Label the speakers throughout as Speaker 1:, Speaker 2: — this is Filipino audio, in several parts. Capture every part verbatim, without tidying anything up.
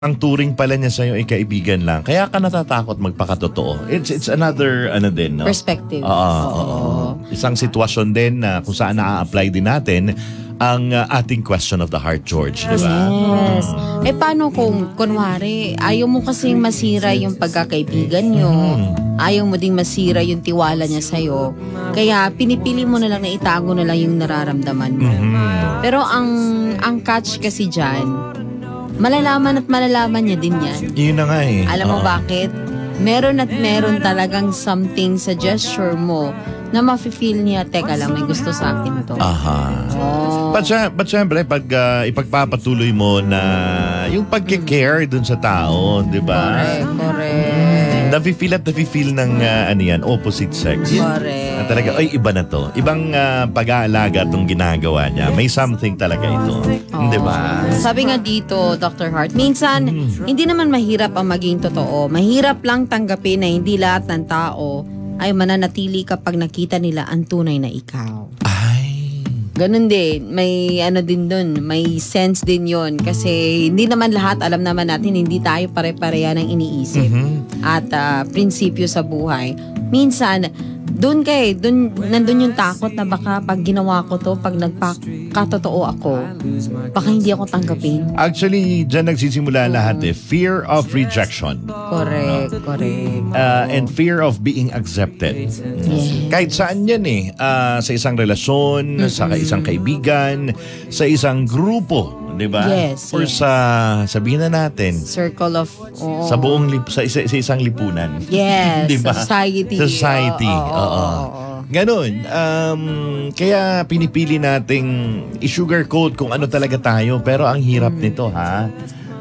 Speaker 1: ang turing pala niya sa'yo ay kaibigan lang. Kaya ka natatakot magpakatotoo. It's it's another ano din, no?
Speaker 2: Perspective.
Speaker 1: Oo. oo, oo. Isang sitwasyon din na kung saan na-apply din natin ang uh, ating question of the heart, George. Di ba?
Speaker 2: Yes. Eh paano kung, kunwari, ayaw mo kasing masira yung pagkakaibigan nyo. Mm. Ayaw mo ding masira yung tiwala niya sa'yo. Kaya pinipili mo na lang na itago na lang yung nararamdaman mo. Mm-hmm. Pero ang ang catch kasi dyan, malalaman at malalaman niya din yan.
Speaker 1: Yun na nga eh.
Speaker 2: Alam mo
Speaker 1: Oo.
Speaker 2: bakit? Meron at meron talagang something sa gesture mo na mafe-feel niya, teka lang, may gusto sa akin to.
Speaker 1: Aha.
Speaker 2: Oh.
Speaker 1: But, sy- but syempre, pag uh, ipagpapatuloy mo na yung pagkikare dun sa tao, di ba?
Speaker 2: Correct, correct.
Speaker 1: Nafe-feel at nafe-feel ng uh, ano yan, opposite sex.
Speaker 2: Correct.
Speaker 1: Na talaga, ay iba na to. Ibang uh, pag-aalaga itong ginagawa niya. May something talaga ito.
Speaker 2: Oh.
Speaker 1: Di ba?
Speaker 2: Sabi nga dito, Doctor Hart, minsan, hindi naman mahirap ang maging totoo. Mahirap lang tanggapin na hindi lahat ng tao ay mananatili kapag nakita nila ang tunay na ikaw.
Speaker 1: Ay.
Speaker 2: Ganun din. May ano din dun. May sense din yon. Kasi hindi naman lahat, alam naman natin, hindi tayo pare-pareha ng iniisip. Mm-hmm. At uh, prinsipyo sa buhay. Minsan, dun kay, dun, nandun yung takot na baka pag ginawa ko to, pag nagpakatotoo ako, baka hindi ako tanggapin.
Speaker 1: Actually, dyan nagsisimula lahat eh. Fear of rejection.
Speaker 2: Correct, correct.
Speaker 1: Uh, and fear of being accepted.
Speaker 2: Yes.
Speaker 1: Kahit saan yan eh. Uh, sa isang relasyon, sa isang kaibigan, sa isang grupo. Diba?
Speaker 2: Yes,
Speaker 1: Or
Speaker 2: yes.
Speaker 1: sa, sabihin na natin,
Speaker 2: Circle of, oh.
Speaker 1: sa buong, lip, sa, isa, sa isang lipunan.
Speaker 2: Yes,
Speaker 1: diba?
Speaker 2: sa society.
Speaker 1: Sa society.
Speaker 2: Oo, oo,
Speaker 1: Oo.
Speaker 2: oo, oo.
Speaker 1: Ganun. Um, kaya pinipili nating i-sugarcoat kung ano talaga tayo. Pero ang hirap
Speaker 2: Mm.
Speaker 1: nito, ha?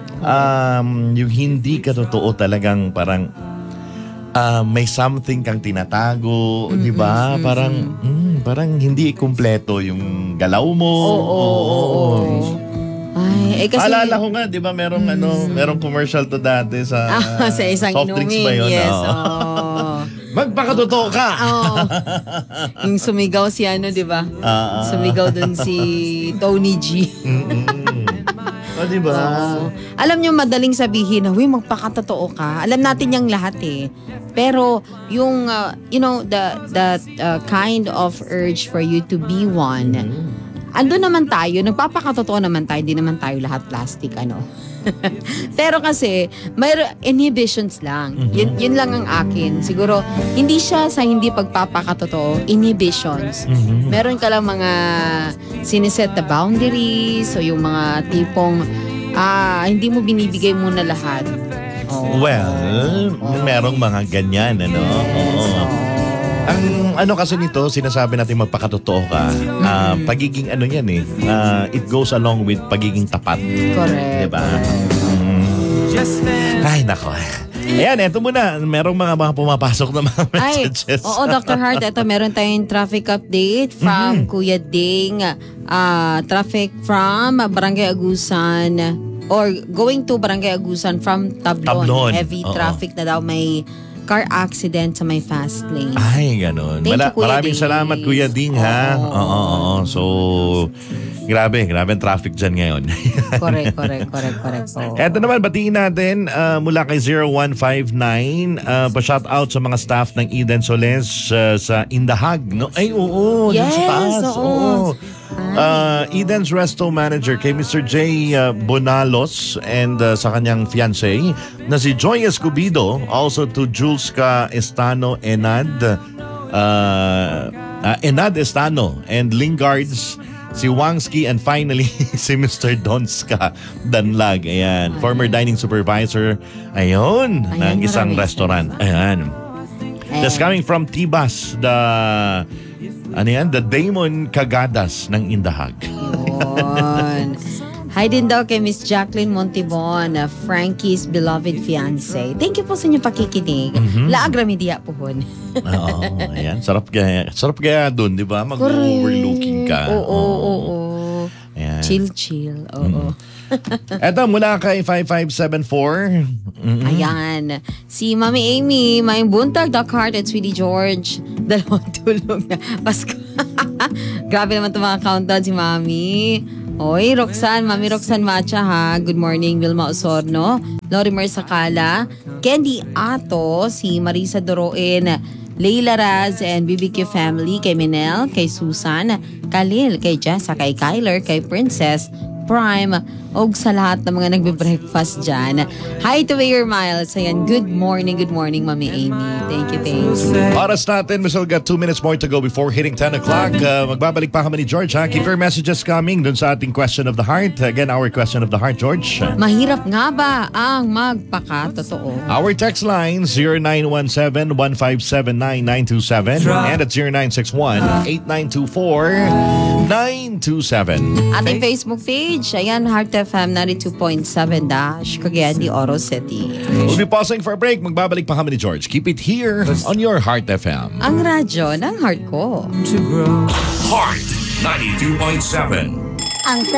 Speaker 1: Um, yung hindi ka totoo talagang parang uh, may something kang tinatago, di ba? Parang, mm, parang hindi kumpleto yung galaw mo.
Speaker 2: Oo, oo, oo. Ay, eh kasi...
Speaker 1: Alala ko nga, di ba, merong,
Speaker 2: Mm.
Speaker 1: ano, merong commercial to dati sa,
Speaker 2: Ah, sa isang
Speaker 1: soft drinks
Speaker 2: inumin.
Speaker 1: ba yun?
Speaker 2: Yes,
Speaker 1: Oo.
Speaker 2: oo.
Speaker 1: Magpakatotoo ka!
Speaker 2: Oo. Yung sumigaw si ano, di ba?
Speaker 1: Ah, ah.
Speaker 2: Sumigaw dun si Tony G.
Speaker 1: O, di ba?
Speaker 2: Oo. Alam nyo, madaling sabihin na, uy, magpakatotoo ka. Alam natin yung lahat eh. Pero, yung, uh, you know, the, the uh, kind of urge for you to be one, ando naman tayo, nagpapakatotoo naman tayo, hindi naman tayo lahat plastic, ano. Pero kasi, may inhibitions lang. Yun, yun lang ang akin. Siguro, hindi siya sa hindi pagpapakatotoo, inhibitions. Meron ka lang mga siniset na boundaries, o yung mga tipong, ah, hindi mo binibigay muna lahat. Oh.
Speaker 1: Well, merong mga ganyan, ano? Oo. Ang ano kasi nito, sinasabi natin magpakatotoo ka. Ah, pagiging ano yan eh. ah, it goes along with pagiging tapat.
Speaker 2: Correct.
Speaker 1: Diba? Mm. Ay, nako. Ayan, eto muna. Merong mga mga pumapasok na mga
Speaker 2: Ay,
Speaker 1: messages.
Speaker 2: oo, Doctor Hart, ito meron tayong traffic update from Kuya Ding. Uh, traffic from Barangay Agusan or going to Barangay Agusan from Tablon.
Speaker 1: Tablon.
Speaker 2: Heavy
Speaker 1: Oo.
Speaker 2: traffic na daw, may car accident sa may fast lane.
Speaker 1: Ay, ganun.
Speaker 2: Thank
Speaker 1: Mala-
Speaker 2: you, Kuya
Speaker 1: maraming
Speaker 2: Ding.
Speaker 1: salamat, Kuya Ding, ha?
Speaker 2: Oo.
Speaker 1: Oo, oo, oo. So, grabe. Grabe ang traffic dyan ngayon.
Speaker 2: Correct, correct, correct, correct. Oo.
Speaker 1: Eto naman, batiin natin uh, mula kay zero one five nine. Uh, pa-shout out sa mga staff ng Eden Soles uh, sa Indahag. No? Ay, oo. dun
Speaker 2: Yes,
Speaker 1: sa taas.
Speaker 2: oo.
Speaker 1: Oo. Uh, Eden's Resto Manager kay Mister J. Uh, Bonalos and uh, sa kanyang fiancé na si Joy Escobido. Also to Jules Ka Estano Enad. Uh, uh, Enad Estano and Lingards. Si Wangski and finally si Mister Donska Danlag. Ayan. Former dining supervisor. Ayun.
Speaker 2: Ayan,
Speaker 1: ng isang
Speaker 2: maraming
Speaker 1: restaurant. Ayan.
Speaker 2: Ayan.
Speaker 1: That's coming from Tibas. The ano yan? The Damon Cagadas ng Indahag.
Speaker 2: Yun. Hi din daw kay Miss Jacqueline Montibon, uh, Frankie's beloved fiancé. Thank you po sa inyong pakikinig.
Speaker 1: Mhm.
Speaker 2: Laag ramidiya po hon.
Speaker 1: Oo, ayan. Sarap kaya, sarap kaya doon, di ba? Mag-overlooking ka.
Speaker 2: Oo, oo, oo.
Speaker 1: Ayan.
Speaker 2: Chill, chill. Oo.
Speaker 1: Eto, mula kay five five seven four. Mm-mm.
Speaker 2: Ayan. Si Mami Amy, may buntag, Doc Hart at Sweetie George. Dalawang tulog na. Pasko. Grabe naman itong mga countdown si Mami. Hoy, Roxanne, Mami Roxanne Macha ha. Good morning, Vilma Osorno, Lorimer Sakala, Candy Ato, si Marisa Doroen, Leila Raz and B B Q family, kay Minel, kay Susan, Khalil, kay Jessa, kay Kyler, kay Princess, Prime, og sa lahat ng mga nagbe-breakfast dyan. Hi to Mayor Miles. Ayan, good morning, good morning, Mami Amy. Thank you, thank you.
Speaker 1: Oras natin, we still got two minutes more to go before hitting ten o'clock. Uh, magbabalik pa kami ni George, ha? Keep your messages coming dun sa ating question of the heart. Again, our question of the heart, George.
Speaker 2: Mahirap nga ba ang magpakatotoo?
Speaker 1: Our text line, zero nine one seven, one five seven nine, nine two seven and at zero nine six one, eight nine two four, nine two seven.
Speaker 2: Ating Facebook page, ayan, Heart F M ninety-two point seven dash, Cagayan de Oro City.
Speaker 1: We'll be pausing for a break. Magbabalik pa kami ni George. Keep it here on your Heart F M.
Speaker 2: Ang radyo ng heart ko.
Speaker 3: Heart ninety-two point seven.
Speaker 4: Ang